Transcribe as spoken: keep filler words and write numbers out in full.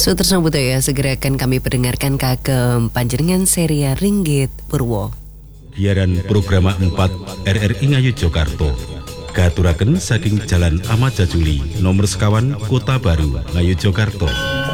Suterso budaya segera akan kami perdengarkan kagem panjenengan seria Ringgit Purwo. Siaran program empat R R I Ngayogyakarta katuraken saking Jalan Ahmad Jajuli nomor sekawan Kota Baru Ngayogyakarta.